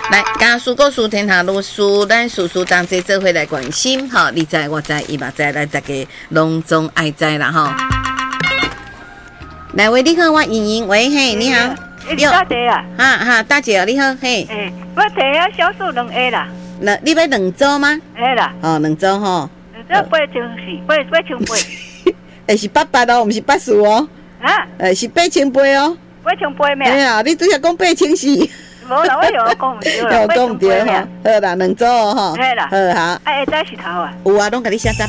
来，家属故事天下律师，咱事事同齐做伙来关心吼，你知我知，伊嘛知，咱大家拢总爱知啦吼。来，喂，你好，我莹莹，喂，嘿，你好。 大姐啊， 哈，大姐你好，嘿。 我提啊小数2下啦。 你要2组吗？ 下啦。 哦，2组吼。 这8,400，8,800。 是800哦，毋是80哦。 啊？ 是8,800哦。 8,800咩？ 哎呀，你拄则讲8,400。 无啦，我又讲唔对啦。 又讲唔对吼。好啦，2组哦吼。 嘿啦。 好。 下早是头啊。 有啊，拢甲你写